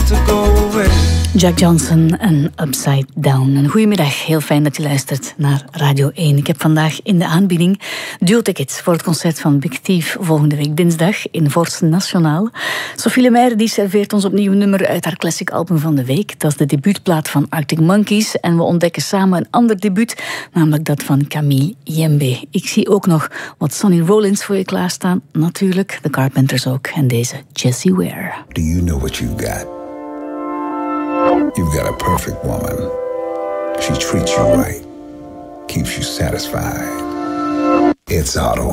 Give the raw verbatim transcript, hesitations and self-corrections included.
to go away. Jack Johnson en Upside Down. Een goedemiddag, heel fijn dat je luistert naar Radio één. Ik heb vandaag in de aanbieding duo-tickets voor het concert van Big Thief volgende week dinsdag in Vorst Nationaal. Sophie Lemaire die serveert ons opnieuw een nummer uit haar classic album van de week. Dat is de debuutplaat van Arctic Monkeys. En we ontdekken samen een ander debuut, namelijk dat van Camille Yembe. Ik zie ook nog wat Sonny Rollins voor je klaarstaan. Natuurlijk, The Carpenters ook. En deze Jessie Ware. Do you know what you got? You've got a perfect woman. She treats you right, keeps you satisfied. It's auto.